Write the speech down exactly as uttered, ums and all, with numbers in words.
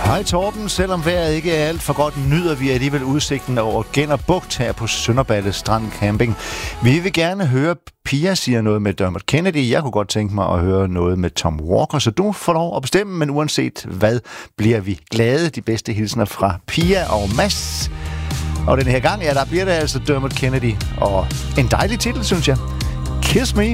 Hej Torben, selvom vejret ikke er alt for godt, nyder vi alligevel udsigten over Genner Bugt her på Sønderballe Strand Camping. Vi vil gerne høre, Pia siger noget med Dermot Kennedy. Jeg kunne godt tænke mig at høre noget med Tom Walker, så du får lov at bestemme, men uanset hvad, bliver vi glade. De bedste hilsner fra Pia og Mads. Og den her gang, ja, der bliver det altså Dermot Kennedy. Og en dejlig titel, synes jeg. Kiss Me.